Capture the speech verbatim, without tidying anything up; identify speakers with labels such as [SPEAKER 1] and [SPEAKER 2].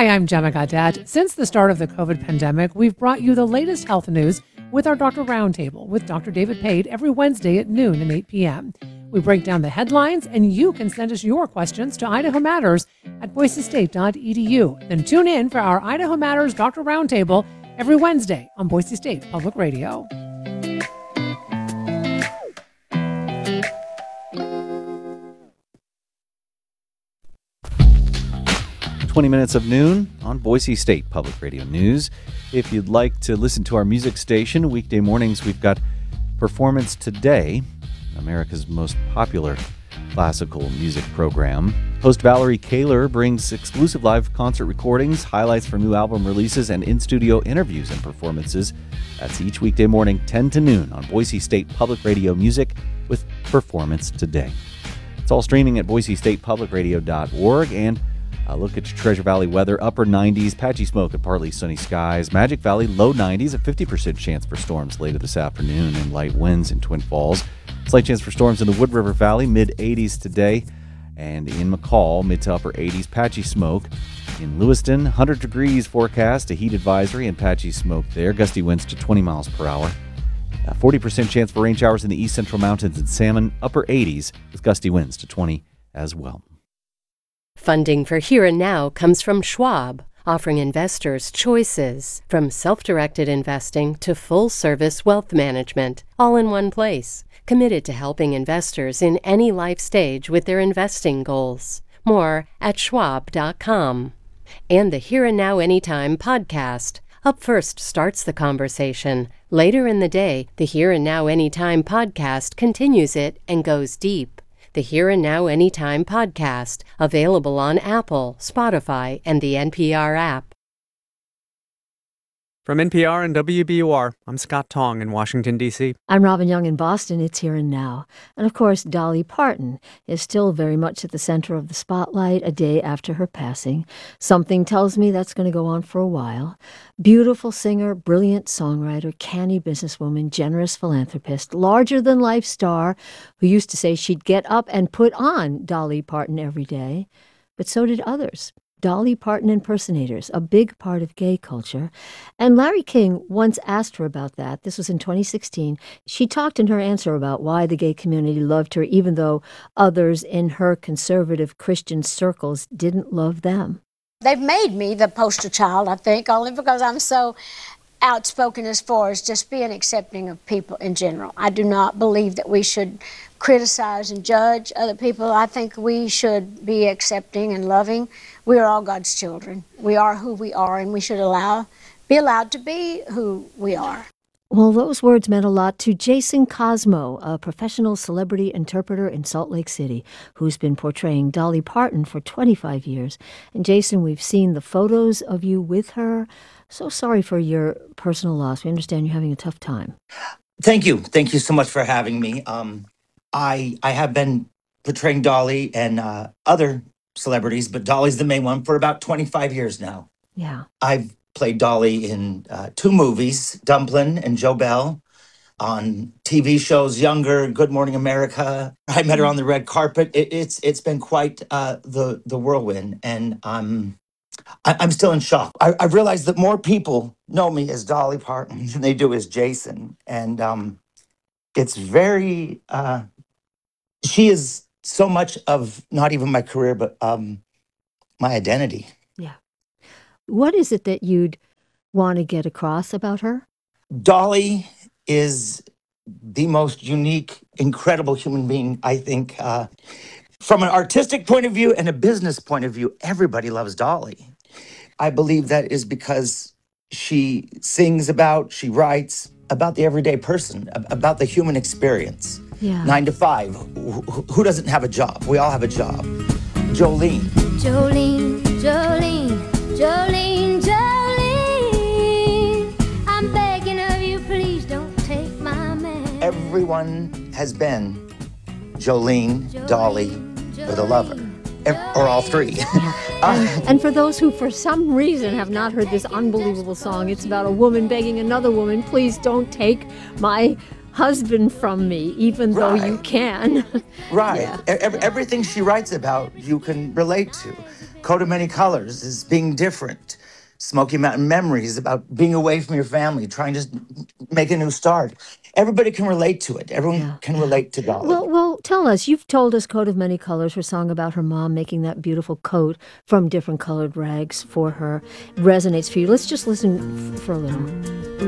[SPEAKER 1] Hi, I'm Gemma Gadet. Since the start of the COVID pandemic, we've brought you the latest health news with our Doctor Roundtable with Doctor David Pate every Wednesday at noon and eight p.m. We break down the headlines, and you can send us your questions to Idaho Matters at boise state dot e d u. Then tune in for our Idaho Matters Doctor Roundtable every Wednesday on Boise State Public Radio.
[SPEAKER 2] twenty minutes of noon on Boise State Public Radio News. If you'd like to listen to our music station, weekday mornings we've got Performance Today, America's most popular classical music program. Host Valerie Kaler brings exclusive live concert recordings, highlights from new album releases, and in-studio interviews and performances. That's each weekday morning, ten to noon on Boise State Public Radio Music with Performance Today. It's all streaming at boise state public radio dot org, and Uh, look at your Treasure Valley weather. Upper nineties, patchy smoke and partly sunny skies. Magic Valley, low nineties, a fifty percent chance for storms later this afternoon and light winds in Twin Falls. Slight chance for storms in the Wood River Valley, mid eighties today. And in McCall, mid to upper eighties, patchy smoke. In Lewiston, one hundred degrees forecast, a heat advisory and patchy smoke there. Gusty winds to twenty miles per hour. A forty percent chance for rain showers in the East Central Mountains and Salmon, upper eighties, with gusty winds to twenty as well.
[SPEAKER 3] Funding for Here and Now comes from Schwab, offering investors choices from self-directed investing to full-service wealth management, all in one place. Committed to helping investors in any life stage with their investing goals. More at schwab dot com. And the Here and Now Anytime podcast. Up First starts the conversation. Later in the day, the Here and Now Anytime podcast continues it and goes deep. The Here and Now Anytime podcast, available on Apple, Spotify, and the N P R app.
[SPEAKER 4] From N P R and W B U R, I'm Scott Tong in Washington, D C
[SPEAKER 5] I'm Robin Young in Boston. It's Here and Now. And of course, Dolly Parton is still very much at the center of the spotlight a day after her passing. Something tells me that's going to go on for a while. Beautiful singer, brilliant songwriter, canny businesswoman, generous philanthropist, larger-than-life star who used to say she'd get up and put on Dolly Parton every day. But so did others. Dolly Parton impersonators, a big part of gay culture. And Larry King once asked her about that. This was in twenty sixteen. She talked in her answer about why the gay community loved her, even though others in her conservative Christian circles didn't love them.
[SPEAKER 6] They've made me the poster child, I think, only because I'm so outspoken as far as just being accepting of people in general. I do not believe that we should criticize and judge other people. I think we should be accepting and loving. We are all God's children. We are who we are, and we should allow, be allowed to be who we are.
[SPEAKER 5] Well, those words meant a lot to Jason Cosmo, a professional celebrity interpreter in Salt Lake City, who's been portraying Dolly Parton for twenty-five years. And Jason, we've seen the photos of you with her. So sorry for your personal loss. We understand you're having a tough time.
[SPEAKER 7] Thank you. Thank you so much for having me. Um, I I have been portraying Dolly and uh, other celebrities, but Dolly's the main one for about twenty-five years now.
[SPEAKER 5] Yeah.
[SPEAKER 7] I've played Dolly in uh, two movies, Dumplin' and Joe Bell, on T V shows, Younger, Good Morning America. I met her on the red carpet. It, it's it's been quite uh, the the whirlwind, and um, I, I'm still in shock. I, I realized that more people know me as Dolly Parton than they do as Jason, and um, it's very. Uh, she is so much of not even my career, but um, my identity.
[SPEAKER 5] Yeah. What is it that you'd want to get across about her?
[SPEAKER 7] Dolly is the most unique, incredible human being, I think. Uh, from an artistic point of view and a business point of view, everybody loves Dolly. I believe that is because she sings about, she writes about the everyday person, about the human experience.
[SPEAKER 5] Yeah.
[SPEAKER 7] Nine to five. Who, who doesn't have a job? We all have a job. Jolene.
[SPEAKER 8] Jolene, Jolene, Jolene, Jolene. I'm begging of you, please don't take my man.
[SPEAKER 7] Everyone has been Jolene, Jolene Dolly, Jolene, or the lover. Jolene, or all three.
[SPEAKER 5] Yeah. And, and for those who for some reason have not heard this unbelievable song, it's about a woman begging another woman, please don't take my husband from me, even though
[SPEAKER 7] right.
[SPEAKER 5] you can.
[SPEAKER 7] Right.
[SPEAKER 5] Yeah.
[SPEAKER 7] E- everything she writes about, you can relate to. Coat of Many Colors is being different. Smoky Mountain Memories about being away from your family, trying to make a new start. Everybody can relate to it. Everyone
[SPEAKER 5] Yeah,
[SPEAKER 7] can
[SPEAKER 5] yeah.
[SPEAKER 7] relate to Dolly.
[SPEAKER 5] Well, well, tell us. You've told us "Coat of Many Colors," her song about her mom making that beautiful coat from different colored rags for her, resonates for you. Let's just listen f- for a little.